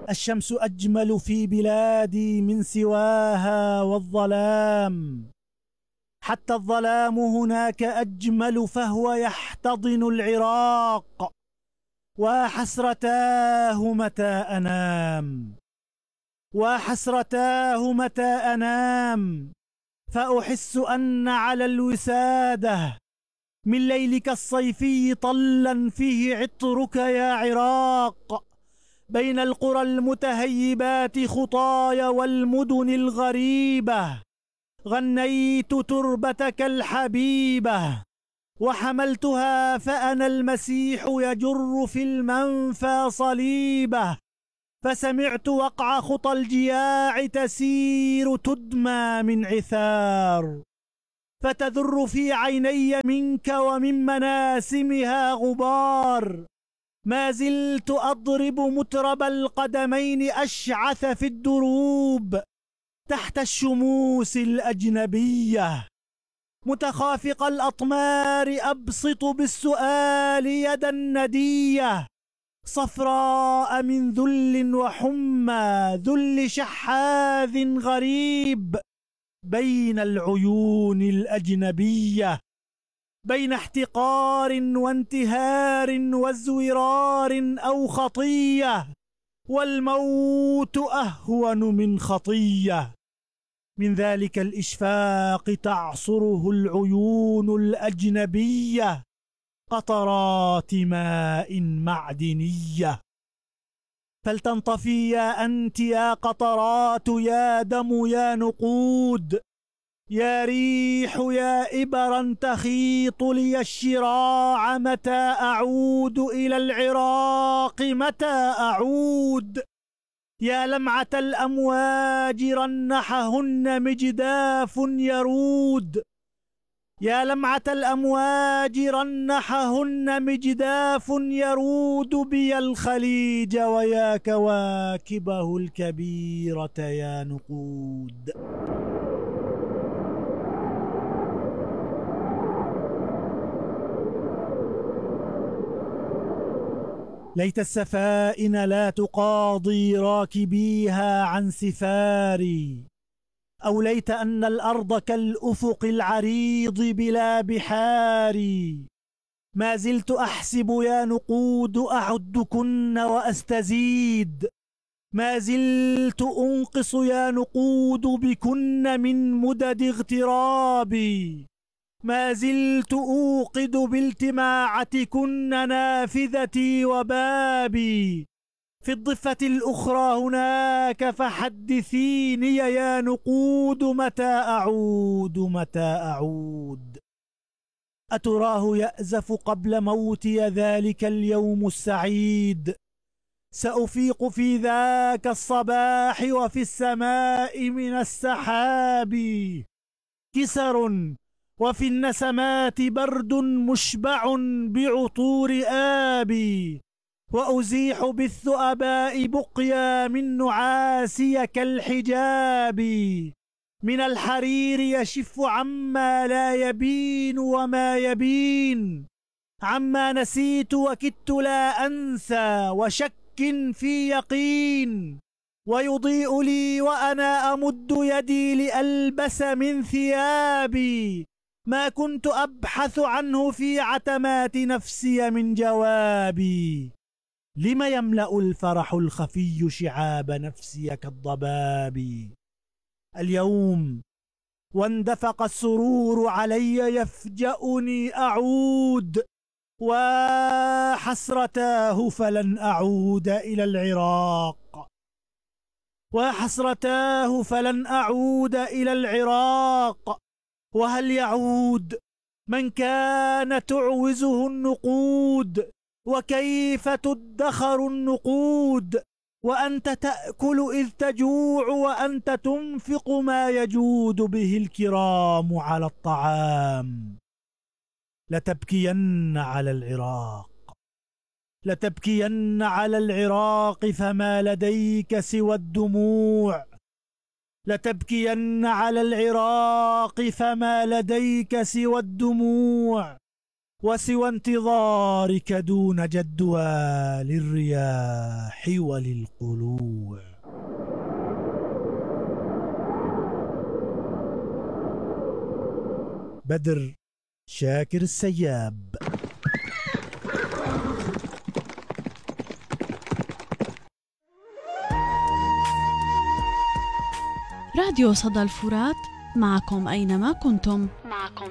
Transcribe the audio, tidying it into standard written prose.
الشمس أجمل في بلادي من سواها والظلام، حتى الظلام هناك أجمل فهو يحتضن العراق. وحسرتاه متى أنام، وحسرتاه متى أنام، فأحس أن على الوسادة من ليلك الصيفي طلا فيه عطرك يا عراق. بين القرى المتهيبات خطاي والمدن الغريبة غنيت تربتك الحبيبة، وحملتها فأنا المسيح يجر في المنفى صليبه. فسمعت وقع خطى الجياع تسير تدمى من عثار، فتذر في عيني منك ومن مناسمها غبار. ما زلت أضرب مترب القدمين أشعث في الدروب تحت الشموس الأجنبية، متخافق الأطمار أبسط بالسؤال يدا ندية، صفراء من ذل وحمى ذل شحاذ غريب بين العيون الأجنبية، بين احتقار وانتهار وازورار أو خطية، والموت أهون من خطية. من ذلك الإشفاق تعصره العيون الأجنبية قطرات ماء معدنية. فلتنطفي يا أنت يا قطرات يا دم يا نقود، يا ريح يا إبرا تخيط لي الشراع، متى أعود إلى العراق متى أعود؟ يا لمعة الأمواج رنحهن مجداف يرود، يا لمعة الأمواج رنحهن مجداف يرود بي الخليج، ويا كواكبه الكبيرة يا نقود. ليت السفائن لا تقاضي راكبيها عن سفاري، أو ليت أن الأرض كالأفق العريض بلا بحار. ما زلت أحسب يا نقود أعدكن وأستزيد، ما زلت أنقص يا نقود بكن من مدد اغترابي، ما زلت أوقد بالتماعتكن نافذتي وبابي. في الضفة الأخرى هناك فحدثيني يا نقود متى أعود متى أعود؟ أتراه يأزف قبل موتي ذلك اليوم السعيد؟ سأفيق في ذاك الصباح وفي السماء من السحاب كسر، وفي النسمات برد مشبع بعطور آبي، وأزيح بالثؤباء بقيا من نعاسي كالحجاب. من الحرير يشف عما لا يبين وما يبين، عما نسيت وكدت لا أنسى وشك في يقين، ويضيء لي وأنا أمد يدي لألبس من ثيابي ما كنت أبحث عنه في عتمات نفسي من جوابي. لم يملأ الفرح الخفي شعاب نفسي كالضباب؟ اليوم واندفق السرور علي يفجأني أعود، وحسرتاه فلن أعود إلى العراق، وحسرتاه فلن أعود إلى العراق. وهل يعود من كان تعوزه النقود؟ وكيف تدخر النقود وأنت تأكل إذ تجوع، وأنت تنفق ما يجود به الكرام على الطعام؟ لتبكين على العراق، لتبكين على العراق، فما لديك سوى الدموع. لتبكين على العراق، فما لديك سوى الدموع. وسوى انتظارك دون جدوى للرياح وللقلوع. بدر شاكر السياب. راديو صدى الفرات، معكم أينما كنتم.